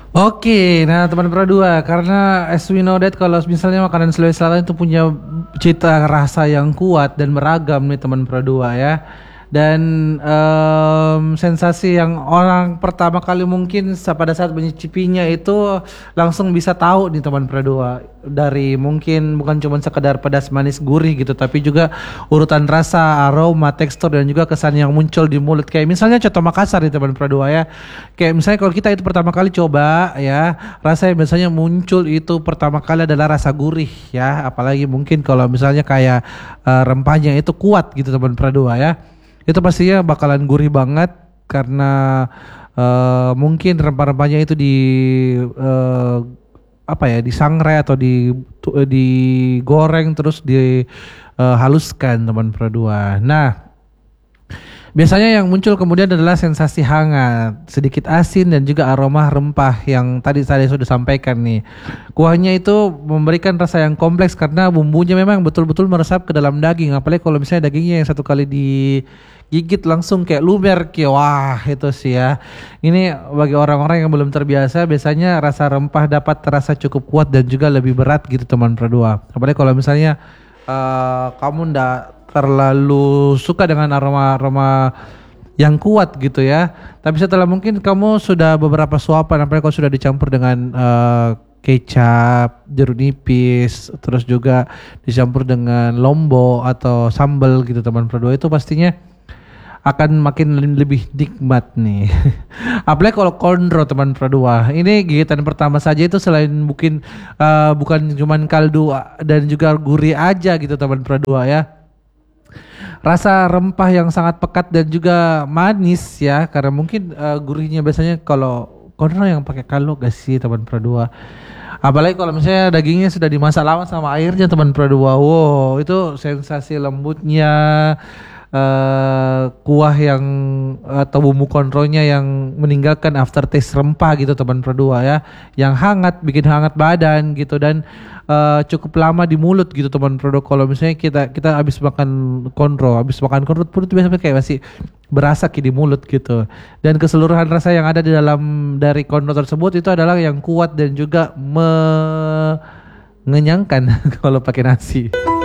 Oke, nah teman dua, karena as we know that kalau misalnya makanan Sulawesi Selatan itu punya cita rasa yang kuat dan beragam nih teman dua ya. Dan sensasi yang orang pertama kali mungkin pada saat mencicipinya itu langsung bisa tahu nih teman dua, dari mungkin bukan cuma sekedar pedas manis gurih gitu, tapi juga urutan rasa, aroma, tekstur dan juga kesan yang muncul di mulut. Kayak misalnya contoh Makassar nih teman dua ya. Kayak misalnya kalau kita itu pertama kali coba ya, rasa yang biasanya muncul itu pertama kali adalah rasa gurih ya, apalagi mungkin kalau misalnya kayak rempahnya itu kuat gitu teman dua ya. Itu pastinya bakalan gurih banget karena mungkin rempah-rempahnya itu eh, apa ya, disangrai atau digoreng terus dihaluskan teman dua. Nah, biasanya yang muncul kemudian adalah sensasi hangat, sedikit asin dan juga aroma rempah yang tadi saya sudah sampaikan nih. Kuahnya itu memberikan rasa yang kompleks karena bumbunya memang betul-betul meresap ke dalam daging. Apalagi kalau misalnya dagingnya yang satu kali digigit langsung kayak lumer, kayak wah itu sih ya. Ini bagi orang-orang yang belum terbiasa, biasanya rasa rempah dapat terasa cukup kuat dan juga lebih berat gitu teman berdua. Apalagi kalau misalnya kamu ndak terlalu suka dengan aroma-aroma yang kuat gitu ya. Tapi setelah mungkin kamu sudah beberapa suapan, apalagi kalau sudah dicampur dengan kecap, jeruk nipis, terus juga dicampur dengan lombok atau sambal gitu teman berdua, itu pastinya akan makin lebih nikmat nih. Apalagi kalau kondro teman berdua. Ini gigitan pertama saja itu selain mungkin bukan cuman kaldu dan juga gurih aja gitu teman berdua ya. Rasa rempah yang sangat pekat dan juga manis ya, karena mungkin gurihnya biasanya kalau kondro yang pakai kaldu gak sih teman berdua. Apalagi kalau misalnya dagingnya sudah dimasak lama sama airnya teman berdua. Wow, itu sensasi lembutnya, kuah yang atau bumbu kontrolnya yang meninggalkan aftertaste rempah gitu teman berdua ya, yang hangat, bikin hangat badan gitu, dan cukup lama di mulut gitu teman berdua. Kalau misalnya kita habis makan kondro pun itu biasanya kayak masih berasa di mulut gitu, dan keseluruhan rasa yang ada di dalam dari kondro tersebut itu adalah yang kuat dan juga mengenyangkan kalau pakai nasi.